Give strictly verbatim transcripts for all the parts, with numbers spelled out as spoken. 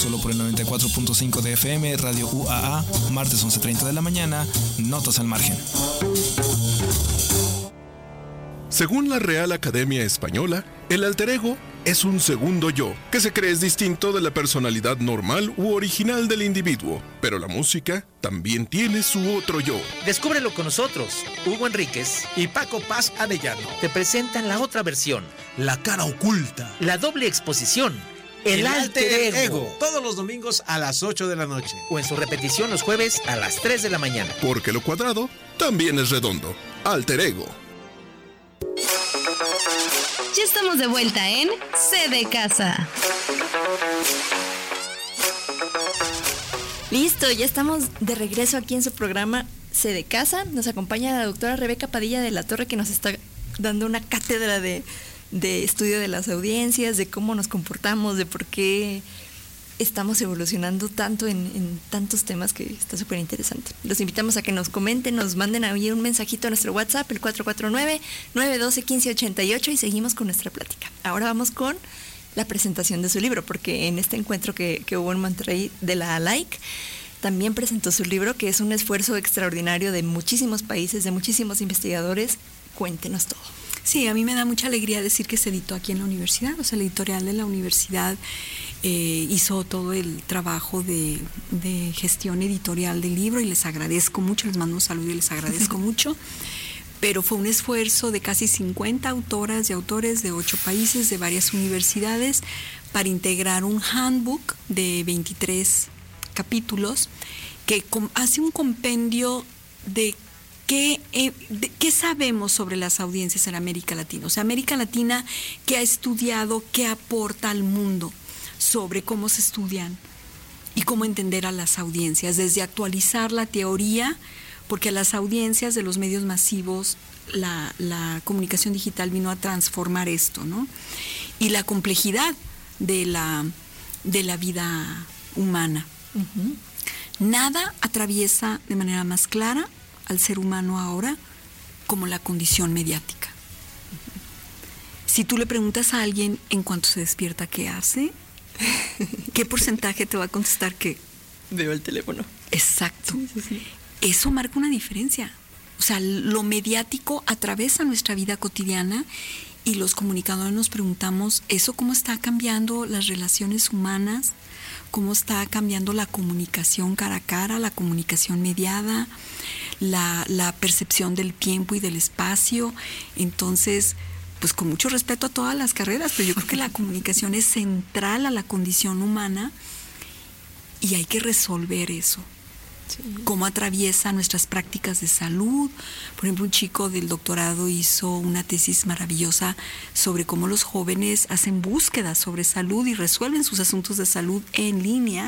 solo por el noventa y cuatro punto cinco de F M, Radio U A A, martes once treinta de la mañana, Notas al Margen. Según la Real Academia Española, el alter ego es un segundo yo, que se cree es distinto de la personalidad normal u original del individuo. Pero la música también tiene su otro yo. Descúbrelo con nosotros. Hugo Enríquez y Paco Paz Arellano te presentan la otra versión, la cara oculta, la doble exposición, el, el alter, alter ego. ego. Todos los domingos a las ocho de la noche. O en su repetición los jueves a las tres de la mañana. Porque lo cuadrado también es redondo. Alter ego. Ya estamos de vuelta en C de Casa. Listo, ya estamos de regreso aquí en su programa C de Casa. Nos acompaña la doctora Rebeca Padilla de la Torre, que nos está dando una cátedra de, de estudio de las audiencias, de cómo nos comportamos, de por qué estamos evolucionando tanto en, en tantos temas, que está súper interesante. Los invitamos a que nos comenten, nos manden ahí un mensajito a nuestro WhatsApp, el cuatro cuatro nueve, nueve uno dos, uno cinco ocho ocho, y seguimos con nuestra plática. Ahora vamos con la presentación de su libro, porque en este encuentro que, que hubo en Monterrey de la ALAIC, también presentó su libro, que es un esfuerzo extraordinario de muchísimos países, de muchísimos investigadores. Cuéntenos todo. Sí, a mí me da mucha alegría decir que se editó aquí en la universidad, o sea, la editorial de la universidad eh, hizo todo el trabajo de, de gestión editorial del libro, y les agradezco mucho, les mando un saludo y les agradezco mucho, pero fue un esfuerzo de casi cincuenta autoras y autores de ocho países, de varias universidades, para integrar un handbook de veintitrés capítulos que hace un compendio de ¿Qué, eh, de, ¿Qué sabemos sobre las audiencias en América Latina? O sea, América Latina, ¿qué ha estudiado, qué aporta al mundo sobre cómo se estudian y cómo entender a las audiencias? Desde actualizar la teoría, porque a las audiencias de los medios masivos la, la comunicación digital vino a transformar esto, ¿no? Y la complejidad de la, de la vida humana. Uh-huh. Nada atraviesa de manera más clara al ser humano ahora como la condición mediática. Si tú le preguntas a alguien en cuanto se despierta qué hace, ¿qué porcentaje te va a contestar que veo el teléfono? Exacto. Sí, sí, sí. Eso marca una diferencia. O sea, lo mediático atraviesa nuestra vida cotidiana, y los comunicadores nos preguntamos, ¿eso cómo está cambiando las relaciones humanas? ¿Cómo está cambiando la comunicación cara a cara, la comunicación mediada, la, la percepción del tiempo y del espacio? Entonces, pues con mucho respeto a todas las carreras, pero yo creo que la comunicación es central a la condición humana, y hay que resolver eso. Sí. Cómo atraviesa nuestras prácticas de salud. Por ejemplo, un chico del doctorado hizo una tesis maravillosa sobre cómo los jóvenes hacen búsquedas sobre salud y resuelven sus asuntos de salud en línea.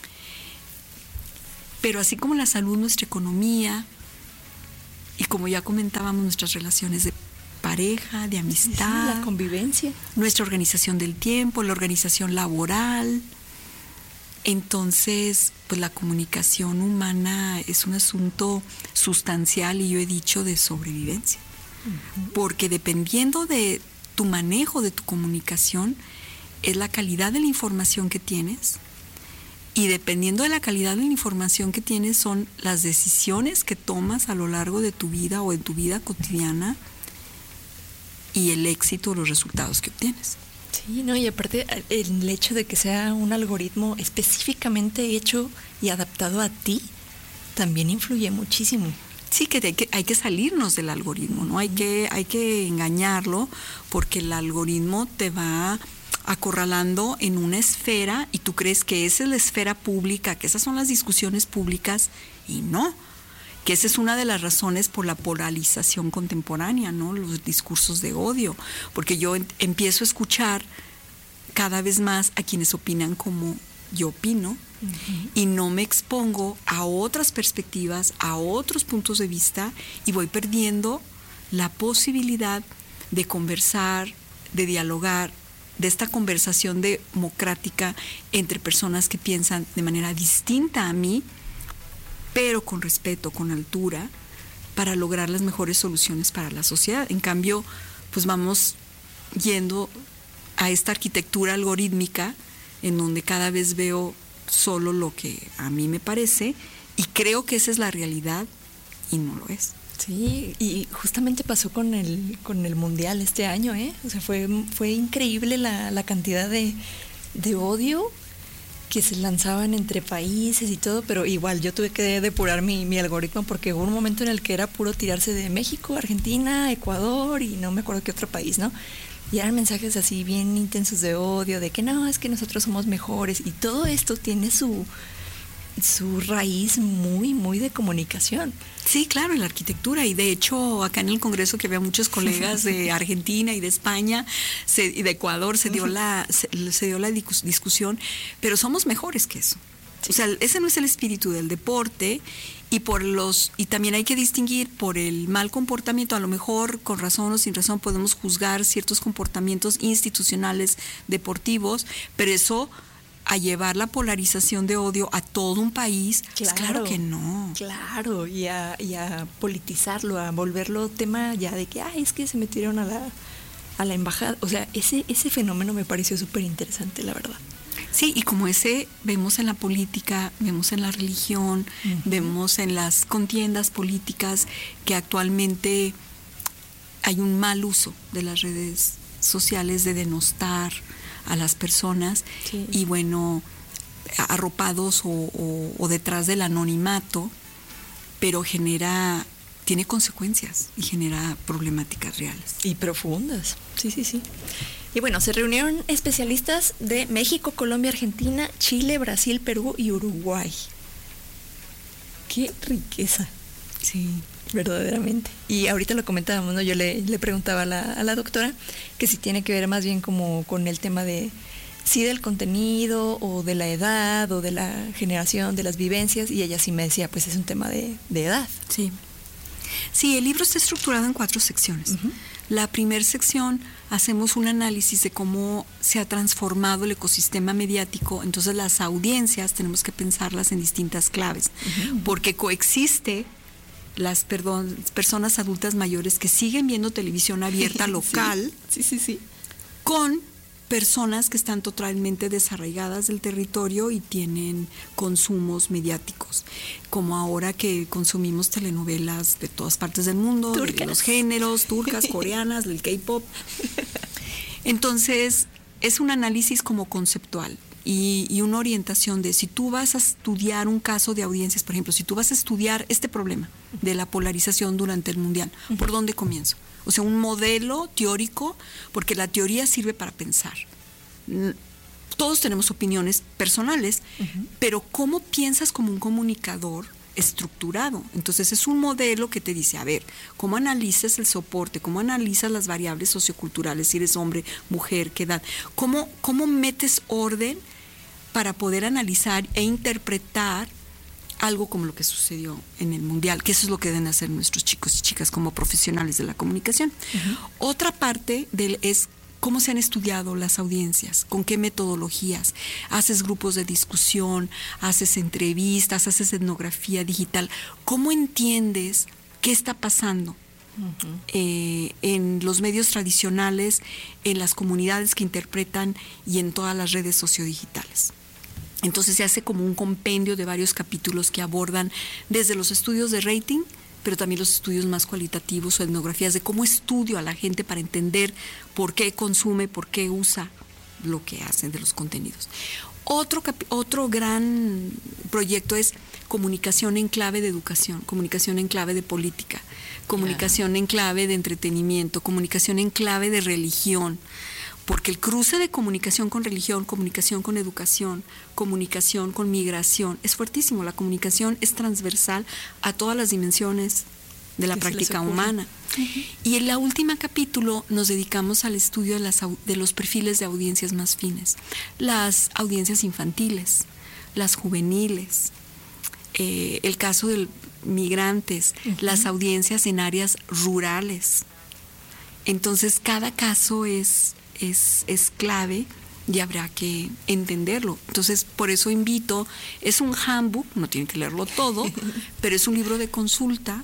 Pero así como la salud, nuestra economía, y como ya comentábamos, nuestras relaciones de pareja, de amistad, sí, la convivencia, nuestra organización del tiempo, la organización laboral. Entonces, pues la comunicación humana es un asunto sustancial, y yo he dicho de sobrevivencia. Uh-huh. Porque dependiendo de tu manejo de tu comunicación, es la calidad de la información que tienes, y dependiendo de la calidad de la información que tienes son las decisiones que tomas a lo largo de tu vida o en tu vida cotidiana, y el éxito o los resultados que obtienes. Sí, no, y aparte el hecho de que sea un algoritmo específicamente hecho y adaptado a ti también influye muchísimo. Sí, que hay que, hay que salirnos del algoritmo, ¿no? Hay que, hay que engañarlo, porque el algoritmo te va acorralando en una esfera, y tú crees que esa es la esfera pública, que esas son las discusiones públicas, y no. Que esa es una de las razones por la polarización contemporánea, ¿no? Los discursos de odio, porque yo en, empiezo a escuchar cada vez más a quienes opinan como yo opino, uh-huh, y no me expongo a otras perspectivas, a otros puntos de vista, y voy perdiendo la posibilidad de conversar, de dialogar, de esta conversación democrática entre personas que piensan de manera distinta a mí, pero con respeto, con altura, para lograr las mejores soluciones para la sociedad. En cambio, pues vamos yendo a esta arquitectura algorítmica, en donde cada vez veo solo lo que a mí me parece, y creo que esa es la realidad y no lo es. Sí, y justamente pasó con el con el Mundial este año, ¿eh? O sea, fue, fue increíble la, la cantidad de, de odio que se lanzaban entre países y todo, pero igual yo tuve que depurar mi, mi algoritmo porque hubo un momento en el que era puro tirarse de México, Argentina, Ecuador y no me acuerdo qué otro país, ¿no? Y eran mensajes así bien intensos de odio, de que no, es que nosotros somos mejores, y todo esto tiene su... su raíz muy, muy de comunicación. Sí, claro, en la arquitectura, y de hecho acá en el Congreso, que había muchos colegas de Argentina y de España se, y de Ecuador, se dio la se, se dio la discusión, pero somos mejores que eso. Sí. O sea, ese no es el espíritu del deporte, y por los y también hay que distinguir por el mal comportamiento. A lo mejor con razón o sin razón podemos juzgar ciertos comportamientos institucionales deportivos, pero eso a llevar la polarización de odio a todo un país, claro, pues claro que no. Claro, y a, y a politizarlo, a volverlo tema ya de que, ay, es que se metieron a la, a la embajada. O sea, ese, ese fenómeno me pareció súper interesante, la verdad. Sí, y como ese vemos en la política, vemos en la religión, uh-huh. vemos en las contiendas políticas que actualmente hay un mal uso de las redes sociales de denostar a las personas, sí. y bueno, arropados o, o, o detrás del anonimato, pero genera, tiene consecuencias y genera problemáticas reales. Y profundas, sí, sí, sí. Y bueno, se reunieron especialistas de México, Colombia, Argentina, Chile, Brasil, Perú y Uruguay. ¡Qué riqueza! Sí. Verdaderamente. Y ahorita lo comentábamos, ¿no? Yo le, le preguntaba a la, a la doctora que si tiene que ver más bien como con el tema de sí del contenido o de la edad o de la generación, de las vivencias, y ella sí me decía, pues es un tema de, de edad. Sí. Sí, el libro está estructurado en cuatro secciones. Uh-huh. La primera sección hacemos un análisis de cómo se ha transformado el ecosistema mediático, entonces las audiencias tenemos que pensarlas en distintas claves, uh-huh. porque coexiste las perdón, personas adultas mayores que siguen viendo televisión abierta local, sí, sí, sí, sí, con personas que están totalmente desarraigadas del territorio y tienen consumos mediáticos, como ahora que consumimos telenovelas de todas partes del mundo, turcas. De los géneros, turcas, coreanas, del K-pop. Entonces, es un análisis como conceptual. Y, y una orientación de si tú vas a estudiar un caso de audiencias, por ejemplo, si tú vas a estudiar este problema de la polarización durante el Mundial, ¿por dónde comienzo? O sea, un modelo teórico, porque la teoría sirve para pensar. Todos tenemos opiniones personales, uh-huh. pero ¿cómo piensas como un comunicador estructurado? Entonces es un modelo que te dice, a ver, ¿cómo analizas el soporte? ¿Cómo analizas las variables socioculturales? Si eres hombre, mujer, qué edad. ¿Cómo, cómo metes orden para poder analizar e interpretar algo como lo que sucedió en el Mundial? Que eso es lo que deben hacer nuestros chicos y chicas como profesionales de la comunicación. Uh-huh. Otra parte del, es cómo se han estudiado las audiencias, con qué metodologías. Haces grupos de discusión, haces entrevistas, haces etnografía digital. ¿Cómo entiendes qué está pasando uh-huh. eh, en los medios tradicionales, en las comunidades que interpretan y en todas las redes sociodigitales? Entonces se hace como un compendio de varios capítulos que abordan desde los estudios de rating, pero también los estudios más cualitativos o etnografías de cómo estudio a la gente para entender por qué consume, por qué usa lo que hacen de los contenidos. Otro, capi- otro gran proyecto es comunicación en clave de educación, comunicación en clave de política, comunicación claro. en clave de entretenimiento, comunicación en clave de religión. Porque el cruce de comunicación con religión, comunicación con educación, comunicación con migración es fuertísimo. La comunicación es transversal a todas las dimensiones de la práctica humana. Uh-huh. Y en la última capítulo nos dedicamos al estudio de, las, de los perfiles de audiencias más fines. Las audiencias infantiles, las juveniles, eh, el caso de migrantes, uh-huh. las audiencias en áreas rurales. Entonces cada caso es... Es, es clave y habrá que entenderlo. Entonces, por eso invito, es un handbook, no tienen que leerlo todo, pero es un libro de consulta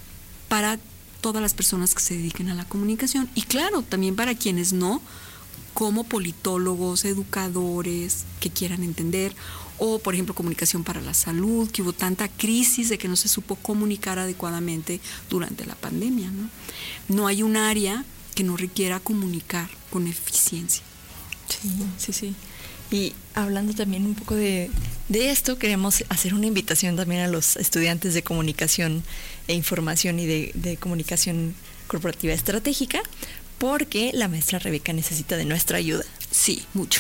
para todas las personas que se dediquen a la comunicación y claro, también para quienes no, como politólogos, educadores que quieran entender, o por ejemplo comunicación para la salud, que hubo tanta crisis de que no se supo comunicar adecuadamente durante la pandemia, ¿no? No hay un área que no requiera comunicar con eficiencia. Sí, sí, sí. Y hablando también un poco de, de esto, queremos hacer una invitación también a los estudiantes de comunicación e información y de, de comunicación corporativa estratégica, porque la maestra Rebeca necesita de nuestra ayuda. Sí, mucho.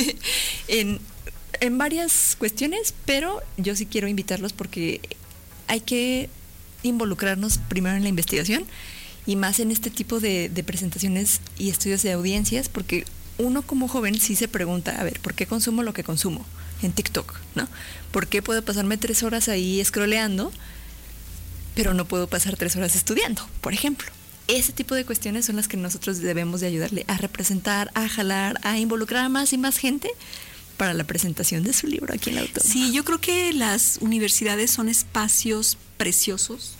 en, en varias cuestiones, pero yo sí quiero invitarlos porque hay que involucrarnos primero en la investigación y más en este tipo de, de presentaciones y estudios de audiencias, porque uno como joven sí se pregunta, a ver, ¿por qué consumo lo que consumo en TikTok, no? ¿Por qué puedo pasarme tres horas ahí scrolleando, pero no puedo pasar tres horas estudiando, por ejemplo? Ese tipo de cuestiones son las que nosotros debemos de ayudarle a representar, a jalar, a involucrar a más y más gente para la presentación de su libro aquí en la Autónoma. Sí, yo creo que las universidades son espacios preciosos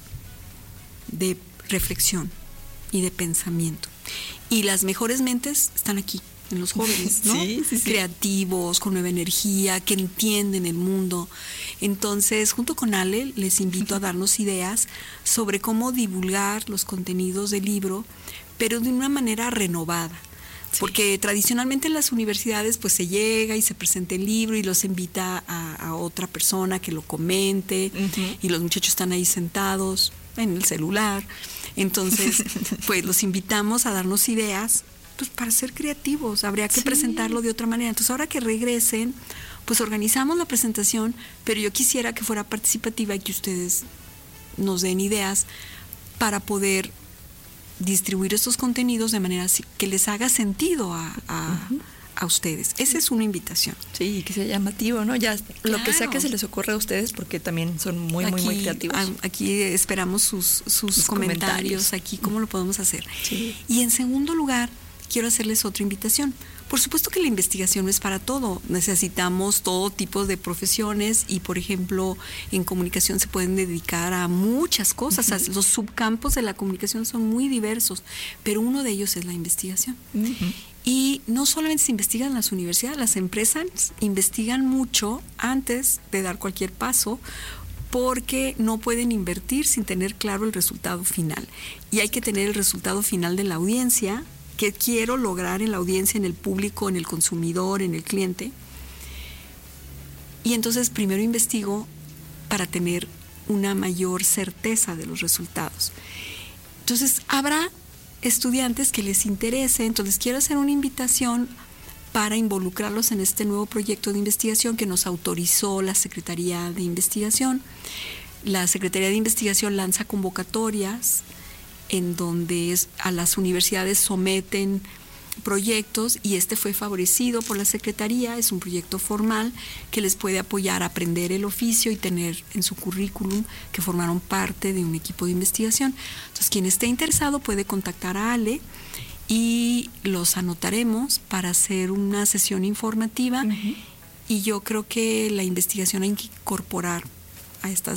de reflexión y de pensamiento. Y las mejores mentes están aquí, en los jóvenes, ¿no? Sí, sí, sí. Creativos, con nueva energía, que entienden el mundo. Entonces, junto con Ale, les invito a darnos ideas sobre cómo divulgar los contenidos del libro, pero de una manera renovada. Sí. Porque tradicionalmente en las universidades pues se llega y se presenta el libro y los invita a, a otra persona que lo comente, uh-huh. y los muchachos están ahí sentados en el celular. Entonces, pues los invitamos a darnos ideas pues para ser creativos, habría que sí. presentarlo de otra manera. Entonces, ahora que regresen, pues organizamos la presentación, pero yo quisiera que fuera participativa y que ustedes nos den ideas para poder distribuir estos contenidos de manera que les haga sentido a, a, uh-huh. a ustedes. Esa es una invitación. Sí, que sea llamativo, ¿no? Ya claro. Lo que sea que se les ocurra a ustedes, porque también son muy, aquí, muy, muy creativos. Aquí esperamos sus, sus, sus comentarios, comentarios, aquí cómo lo podemos hacer. Sí. Y en segundo lugar, quiero hacerles otra invitación. Por supuesto que la investigación no es para todo. Necesitamos todo tipo de profesiones y, por ejemplo, en comunicación se pueden dedicar a muchas cosas. Uh-huh. Los subcampos de la comunicación son muy diversos, pero uno de ellos es la investigación. Uh-huh. Y no solamente se investigan en las universidades, las empresas investigan mucho antes de dar cualquier paso, porque no pueden invertir sin tener claro el resultado final. Y hay que tener el resultado final de la audiencia, que quiero lograr en la audiencia, en el público, en el consumidor, en el cliente. Y entonces primero investigo para tener una mayor certeza de los resultados. Entonces habrá estudiantes que les interese, entonces quiero hacer una invitación para involucrarlos en este nuevo proyecto de investigación que nos autorizó la Secretaría de Investigación. La Secretaría de Investigación lanza convocatorias en donde es, a las universidades someten proyectos y este fue favorecido por la Secretaría. Es un proyecto formal que les puede apoyar a aprender el oficio y tener en su currículum que formaron parte de un equipo de investigación. Entonces, quien esté interesado puede contactar a Ale y los anotaremos para hacer una sesión informativa. Uh-huh. Y yo creo que la investigación hay que incorporar a estas